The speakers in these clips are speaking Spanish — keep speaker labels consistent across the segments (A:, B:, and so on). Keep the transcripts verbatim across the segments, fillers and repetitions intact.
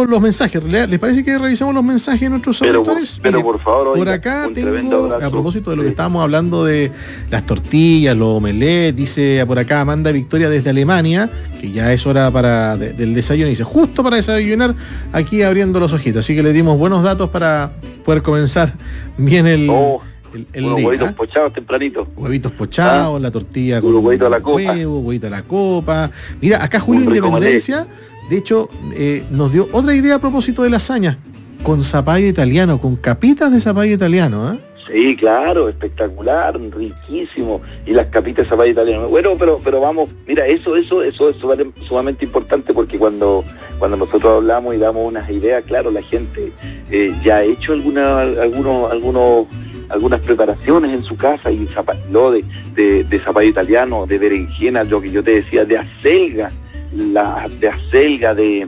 A: revisemos los mensajes. ¿Les parece que revisemos los mensajes de nuestros auditores?
B: Pero, pero por favor,
A: por
B: oiga,
A: acá
B: un
A: tengo, a propósito de lo
B: sí.
A: que estábamos hablando de las tortillas, los omelets, dice por acá Amanda Victoria desde Alemania, que ya es hora para de, del desayuno, dice, justo para desayunar, aquí abriendo los ojitos. Así que le dimos buenos datos para poder comenzar bien el...
B: Oh.
A: El, el
B: unos
A: día,
B: huevitos
A: ¿eh?
B: pochados tempranito.
A: Huevitos pochados,
B: ¿Ah?
A: la tortilla
B: con
A: con
B: huevito a la copa.
A: huevo, huevito a la copa. Mira, acá Julio
B: Un rico
A: Independencia, de hecho, eh, nos dio otra idea a propósito de lasaña, con zapallo italiano, con capitas de zapallo italiano, ¿eh?
B: Sí, claro, espectacular, riquísimo. Y las capitas de zapallo italiano. Bueno, pero pero vamos, mira, eso eso eso es sumamente importante porque cuando cuando nosotros hablamos y damos unas ideas, claro, la gente eh, ya ha hecho alguna, algunos algunos algunas preparaciones en su casa y lo de, de, de zapallo italiano, de berenjena, lo que yo te decía, de acelga, la de acelga, de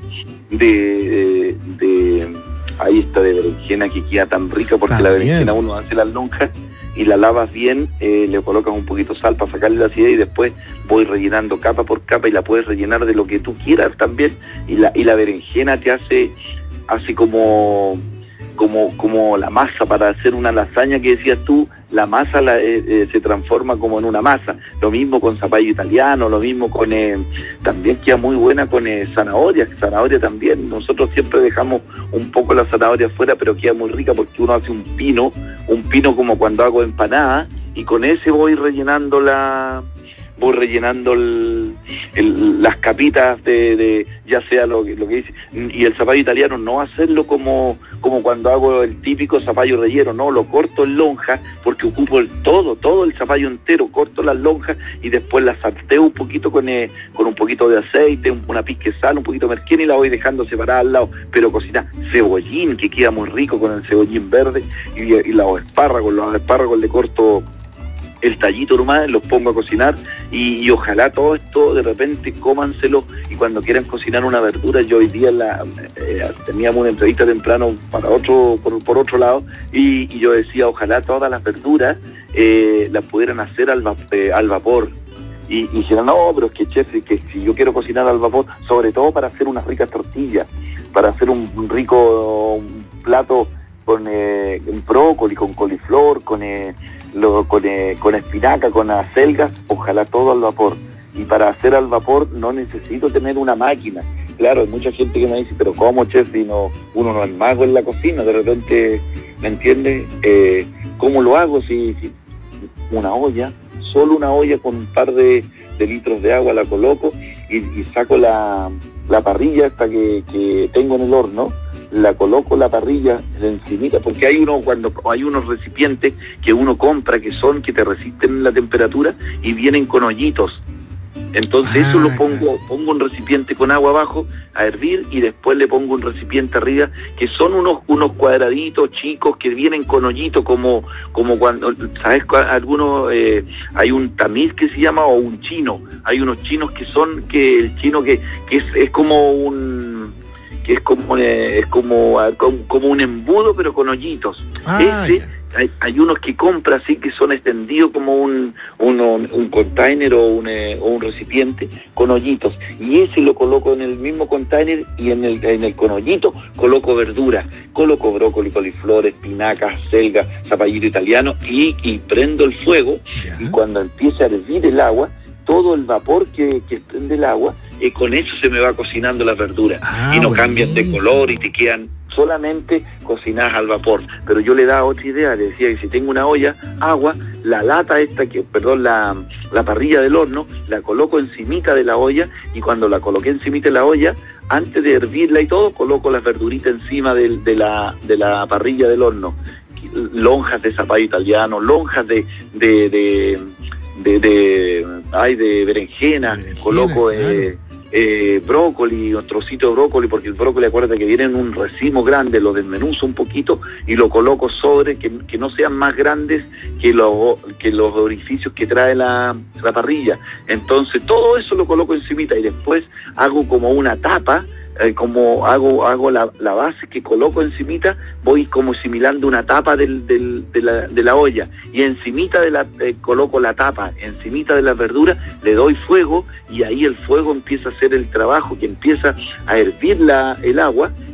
B: de, de, de ahí está de berenjena que queda tan rica porque también la berenjena uno hace las lonjas y la lavas bien, eh, le colocas un poquito de sal para sacarle la acidez y después voy rellenando capa por capa y la puedes rellenar de lo que tú quieras también y la y la berenjena te hace hace como como como la masa para hacer una lasaña que decías tú, la masa la, eh, eh, se transforma como en una masa. Lo mismo con zapallo italiano, lo mismo con eh, también queda muy buena con eh, zanahoria, zanahoria también. Nosotros siempre dejamos un poco la zanahoria afuera, pero queda muy rica porque uno hace un pino, un pino como cuando hago empanada y con ese voy rellenando la voy rellenando el, el, las capitas de, de ya sea lo, lo que dice, y el zapallo italiano no hacerlo como como cuando hago el típico zapallo relleno, no, lo corto en lonja porque ocupo el todo, todo el zapallo entero, corto las lonjas y después las salteo un poquito con, eh, con un poquito de aceite, una pizca de sal, un poquito de merquén y la voy dejando separada al lado, pero cocina cebollín que queda muy rico con el cebollín verde y, y los espárragos, los espárragos le corto el tallito nomás, los pongo a cocinar y, y ojalá todo esto de repente cómanselo y cuando quieran cocinar una verdura, yo hoy día la, eh, teníamos una entrevista temprano para otro por, por otro lado y, y yo decía ojalá todas las verduras eh, las pudieran hacer al, va, eh, al vapor y, y dijeron no, pero es que chef, que si yo quiero cocinar al vapor, sobre todo para hacer unas ricas tortillas, para hacer un, un rico un plato con eh, brócoli, con coliflor, con eh, Lo, con, eh, con espinaca, con acelgas, ojalá todo al vapor. Y para hacer al vapor no necesito tener una máquina. Claro, hay mucha gente que me dice, pero ¿cómo, chef? Si no, uno no es mago en la cocina, de repente, ¿me entiendes? Eh, ¿Cómo lo hago? Si, si una olla, solo una olla con un par de, de litros de agua la coloco y, y saco la, la parrilla hasta que, que tengo en el horno, la coloco la parrilla de encimita, porque hay uno cuando hay unos recipientes que uno compra que son que te resisten la temperatura y vienen con hoyitos. Entonces ah, eso lo pongo, pongo un recipiente con agua abajo a hervir y después le pongo un recipiente arriba que son unos unos cuadraditos chicos que vienen con hoyito como como cuando, ¿sabes? Algunos, eh, hay un tamiz que se llama o un chino, hay unos chinos que son, que el chino que, que es, es como un que es como eh, es como, como como un embudo pero con hoyitos. Ah, ese hay, hay unos que compra así que son extendidos como un un, un container o un, eh, o un recipiente con hoyitos y ese lo coloco en el mismo container y en el en el con hoyito coloco verduras, coloco brócoli, coliflor, espinacas, acelga, zapallito italiano y, y prendo el fuego. Yeah. Y cuando empieza a hervir el agua, todo el vapor que, que prende el agua, y con eso se me va cocinando la verdura ah, y no cambian de color y te quedan solamente cocinadas al vapor. Pero yo le daba otra idea, le decía que si tengo una olla, agua, la lata esta, que perdón, la, la parrilla del horno, la coloco encimita de la olla y cuando la coloqué encimita de la olla, antes de hervirla y todo, coloco las verduritas encima de, de, la, de la parrilla del horno. Lonjas de zapallo italiano, lonjas de... de, de de, de ay de berenjena, berenjena coloco claro. eh, eh, brócoli, un trocito de brócoli, porque el brócoli, acuérdate que viene en un racimo grande, lo desmenuzo un poquito y lo coloco sobre, que, que no sean más grandes que, lo, que los orificios que trae la, la parrilla. Entonces todo eso lo coloco encimita y después hago como una tapa, eh, como hago hago la, la base que coloco encimita, voy como similando una tapa del, del, de, la, de la olla y encimita de la eh, coloco la tapa, encimita de la verdura, le doy fuego y ahí el fuego empieza a hacer el trabajo, que empieza a hervir la, el agua